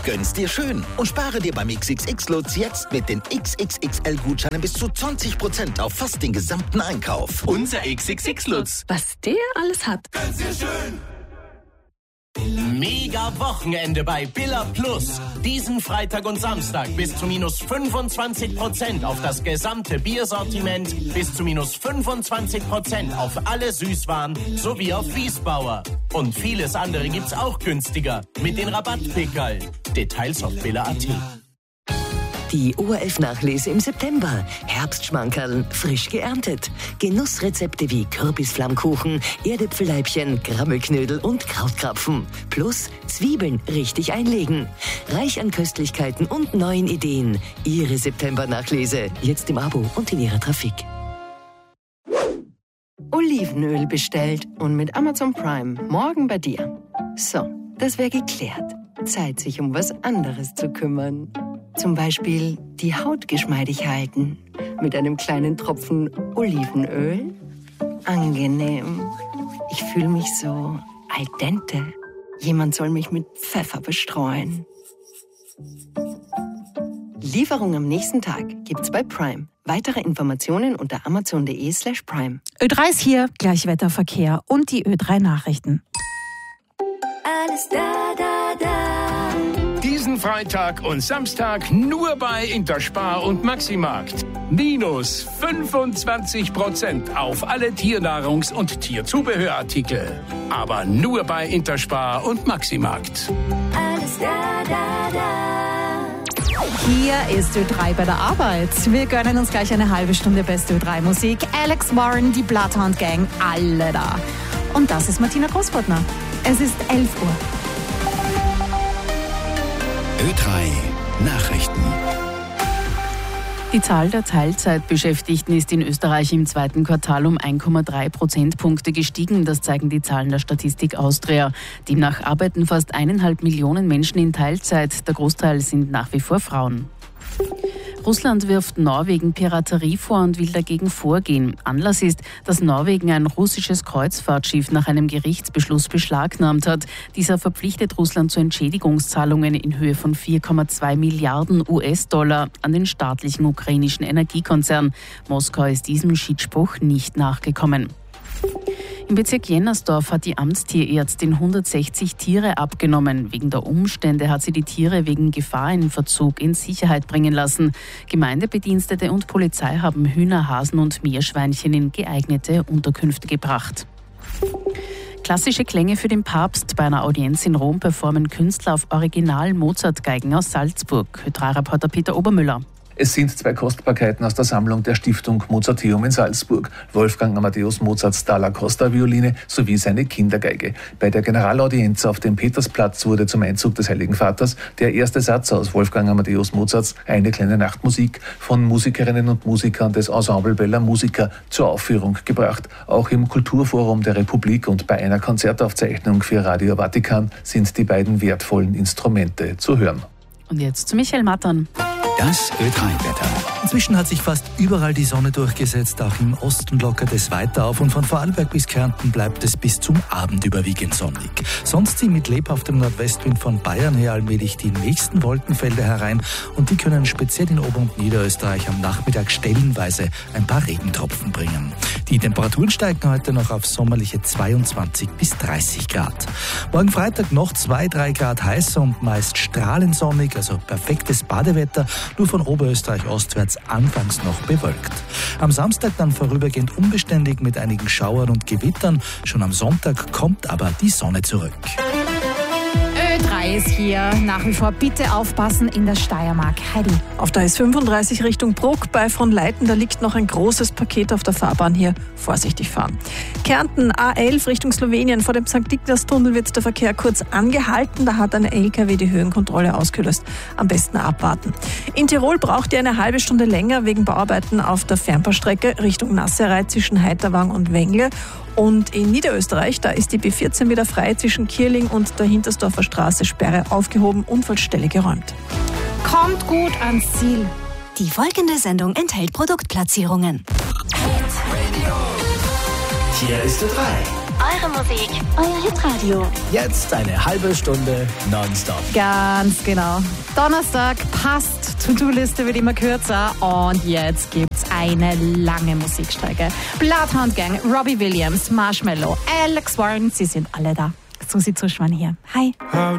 Gönn's dir schön und spare dir beim XXX-Lutz jetzt mit den XXXL-Gutscheinen bis zu 20% auf fast den gesamten Einkauf. Unser XXX-Lutz. Was der alles hat. Gönn's dir schön. Mega Wochenende bei Billa Plus. Diesen Freitag und Samstag bis zu minus 25% auf das gesamte Biersortiment, bis zu minus 25% auf alle Süßwaren sowie auf Wiesbauer. Und vieles andere gibt's auch günstiger mit den Rabattpickerl. Details auf billa.at. Die ORF-Nachlese im September. Herbstschmankerl, frisch geerntet. Genussrezepte wie Kürbisflammkuchen, Erdäpfelleibchen, Grammelknödel und Krautkrapfen. Plus Zwiebeln richtig einlegen. Reich an Köstlichkeiten und neuen Ideen. Ihre September-Nachlese. Jetzt im Abo und in Ihrer Trafik. Olivenöl bestellt und mit Amazon Prime morgen bei dir. So, das wäre geklärt. Zeit, sich um was anderes zu kümmern. Zum Beispiel die Haut geschmeidig halten. Mit einem kleinen Tropfen Olivenöl. Angenehm. Ich fühle mich so al dente. Jemand soll mich mit Pfeffer bestreuen. Lieferung am nächsten Tag gibt's bei Prime. Weitere Informationen unter amazon.de/prime. Ö3 ist hier, Gleichwetterverkehr und die Ö3 Nachrichten. Alles da, da, da. Diesen Freitag und Samstag nur bei Interspar und Maximarkt. Minus 25% auf alle Tiernahrungs- und Tierzubehörartikel. Aber nur bei Interspar und Maximarkt. Alles da, da, da. Hier ist Ö3 bei der Arbeit. Wir gönnen uns gleich eine halbe Stunde beste Ö3-Musik. Alex Warren, die Bloodhound Gang, alle da. Und das ist Martina Großfortner. Es ist 11 Uhr. Ö3 Nachrichten. Die Zahl der Teilzeitbeschäftigten ist in Österreich im zweiten Quartal um 1,3 Prozentpunkte gestiegen. Das zeigen die Zahlen der Statistik Austria. Demnach arbeiten fast 1,5 Millionen Menschen in Teilzeit. Der Großteil sind nach wie vor Frauen. Russland wirft Norwegen Piraterie vor und will dagegen vorgehen. Anlass ist, dass Norwegen ein russisches Kreuzfahrtschiff nach einem Gerichtsbeschluss beschlagnahmt hat. Dieser verpflichtet Russland zu Entschädigungszahlungen in Höhe von 4,2 Milliarden US-Dollar an den staatlichen ukrainischen Energiekonzern. Moskau ist diesem Schiedsspruch nicht nachgekommen. Im Bezirk Jennersdorf hat die Amtstierärztin 160 Tiere abgenommen. Wegen der Umstände hat sie die Tiere wegen Gefahr in Verzug in Sicherheit bringen lassen. Gemeindebedienstete und Polizei haben Hühner, Hasen und Meerschweinchen in geeignete Unterkünfte gebracht. Klassische Klänge für den Papst. Bei einer Audienz in Rom performen Künstler auf Original-Mozart-Geigen aus Salzburg. Ö3-Reporter Peter Obermüller. Es sind 2 Kostbarkeiten aus der Sammlung der Stiftung Mozarteum in Salzburg. Wolfgang Amadeus Mozarts Dalla Costa Violine sowie seine Kindergeige. Bei der Generalaudienz auf dem Petersplatz wurde zum Einzug des Heiligen Vaters der erste Satz aus Wolfgang Amadeus Mozarts Eine kleine Nachtmusik von Musikerinnen und Musikern des Ensemble Bella Musica zur Aufführung gebracht. Auch im Kulturforum der Republik und bei einer Konzertaufzeichnung für Radio Vatikan sind die beiden wertvollen Instrumente zu hören. Und jetzt zu Michael Mattern. Das Ö3-Wetter. Inzwischen hat sich fast überall die Sonne durchgesetzt, auch im Osten lockert es weiter auf und von Vorarlberg bis Kärnten bleibt es bis zum Abend überwiegend sonnig. Sonst ziehen mit lebhaftem Nordwestwind von Bayern her allmählich die nächsten Wolkenfelder herein und die können speziell in Ober- und Niederösterreich am Nachmittag stellenweise ein paar Regentropfen bringen. Die Temperaturen steigen heute noch auf sommerliche 22 bis 30 Grad. Morgen Freitag noch 2-3 Grad heißer und meist strahlend sonnig, also perfektes Badewetter, nur von Oberösterreich ostwärts anfangs noch bewölkt. Am Samstag dann vorübergehend unbeständig mit einigen Schauern und Gewittern. Schon am Sonntag kommt aber die Sonne zurück. Ö3 ist hier. Nach wie vor bitte aufpassen in der Steiermark. Heidi. Auf der S35 Richtung Bruck bei Fronleiten, da liegt noch ein großes Paket auf der Fahrbahn hier. Vorsichtig fahren. Kärnten A11 Richtung Slowenien. Vor dem St. Niklas-Tunnel wird der Verkehr kurz angehalten. Da hat ein LKW die Höhenkontrolle ausgelöst. Am besten abwarten. In Tirol braucht ihr eine halbe Stunde länger wegen Bauarbeiten auf der Fernbahnstrecke Richtung Nasserei zwischen Heiterwang und Wengle. Und in Niederösterreich, da ist die B14 wieder frei zwischen Kierling und der Hintersdorfer Straße. Sperre aufgehoben, Unfallstelle geräumt. Kommt gut ans Ziel. Die folgende Sendung enthält Produktplatzierungen. Hier ist Ö3. Eure Musik, euer Hitradio. Jetzt eine halbe Stunde nonstop. Ganz genau. Donnerstag passt, To-Do-Liste wird immer kürzer und jetzt gibt's eine lange Musikstrecke. Bloodhound Gang, Robbie Williams, Marshmello, Alex Warren, sie sind alle da. Susi Zuschmann hier. Hi. How